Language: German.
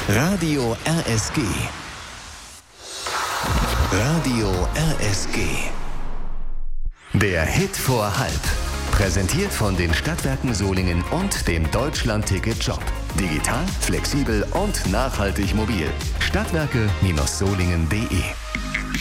Radio RSG. Radio RSG. Der Hit vor halb. Präsentiert von den Stadtwerken Solingen und dem Deutschland-Ticket-Shop. Digital, flexibel und nachhaltig mobil. Stadtwerke-solingen.de